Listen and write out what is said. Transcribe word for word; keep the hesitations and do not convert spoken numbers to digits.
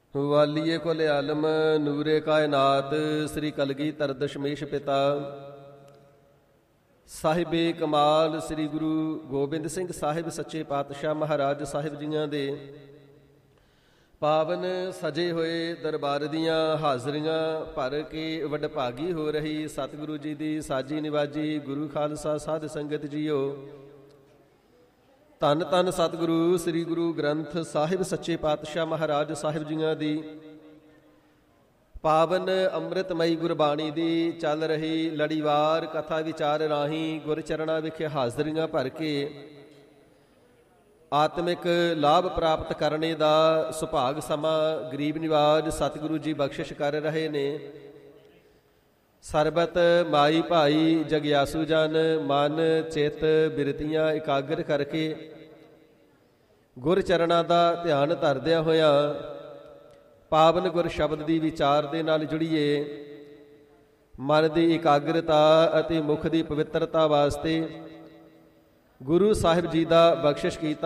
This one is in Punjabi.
ਵਾਲੀਏ ਕੁਲ ਆਲਮ ਨੂਰੇ ਕਾਇਨਾਤ ਸ੍ਰੀ ਕਲਗੀਧਰ ਦਸ਼ਮੇਸ਼ ਪਿਤਾ ਸਾਹਿਬੇ ਕਮਾਲ ਸ੍ਰੀ ਗੁਰੂ ਗੋਬਿੰਦ ਸਿੰਘ ਸਾਹਿਬ ਸੱਚੇ ਪਾਤਸ਼ਾਹ ਮਹਾਰਾਜ ਸਾਹਿਬ ਜੀਆਂ ਦੇ ਪਾਵਨ ਸਜੇ ਹੋਏ ਦਰਬਾਰ ਦੀਆਂ ਹਾਜ਼ਰੀਆਂ ਭਰ ਕੇ ਵਡਭਾਗੀ ਹੋ ਰਹੀ ਸਤਿਗੁਰੂ ਜੀ ਦੀ ਸਾਜੀ ਨਿਵਾਜੀ ਗੁਰੂ ਖਾਲਸਾ ਸਾਧ ਸੰਗਤ ਜੀਓ। ਧੰਨ ਧੰਨ ਸਤਿਗੁਰੂ ਸ੍ਰੀ ਗੁਰੂ ਗ੍ਰੰਥ ਸਾਹਿਬ ਸੱਚੇ ਪਾਤਸ਼ਾਹ ਮਹਾਰਾਜ ਸਾਹਿਬ ਜੀਆਂ ਦੀ ਪਾਵਨ ਅੰਮ੍ਰਿਤਮਈ ਗੁਰਬਾਣੀ ਦੀ ਚੱਲ ਰਹੀ ਲੜੀਵਾਰ ਕਥਾ ਵਿਚਾਰ ਰਾਹੀਂ ਗੁਰਚਰਨਾਂ ਵਿਖੇ ਹਾਜ਼ਰੀਆਂ ਭਰ ਕੇ ਆਤਮਿਕ ਲਾਭ ਪ੍ਰਾਪਤ ਕਰਨੇ ਦਾ ਸੁਭਾਗ ਸਮਾਂ ਗਰੀਬ ਨਿਵਾਜ ਸਤਿਗੁਰੂ ਜੀ ਬਖਸ਼ਿਸ਼ ਕਰ ਰਹੇ ਨੇ। ਸਰਬਤ ਮਾਈ ਭਾਈ ਜਗਿਆਸੂ ਜਨ ਮਨ ਚਿੱਤ ਬਿਰਤੀਆਂ ਇਕਾਗਰ ਕਰਕੇ ਗੁਰ ਚਰਨਾਂ ਦਾ ਧਿਆਨ ਧਰਦਿਆਂ ਹੋਇਆਂ ਪਾਵਨ ਗੁਰ ਸ਼ਬਦ ਦੀ ਵਿਚਾਰ ਦੇ ਨਾਲ ਜੁੜੀਏ। ਮਨ ਦੀ ਇਕਾਗਰਤਾ ਅਤੇ ਮੁਖ ਦੀ ਪਵਿੱਤਰਤਾ ਵਾਸਤੇ ਗੁਰੂ ਸਾਹਿਬ ਜੀ ਦਾ ਬਖਸ਼ਿਸ਼ ਕੀਤਾ